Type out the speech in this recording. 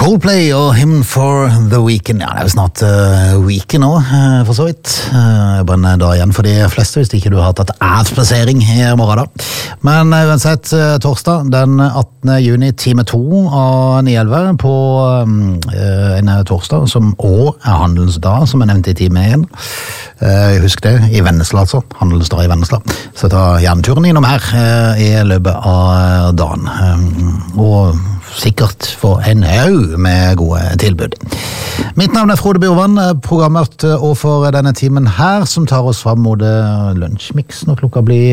Coldplay og Hymn for the Weekend. Ja, det er jo snart weekend nå, for så vidt. Bare en dag igjen for de fleste, hvis ikke du har tatt ævsplassering i morgen da. Men uansett, torsdag den 18. juni, time 2 av 9.11 på en torsdag, som også er handelsdag, som jeg nevnte i time 1. Husk det, i Vennesla altså, handelsdag i Vennesla. Så ta gjerne turen innom her i løpet av dagen. Og sikkert for en haug med gode tilbud. Mitt navn er Frode Bjorvann, programmert og for denne timen her, som tar oss frem mot lunsjmix når klokka blir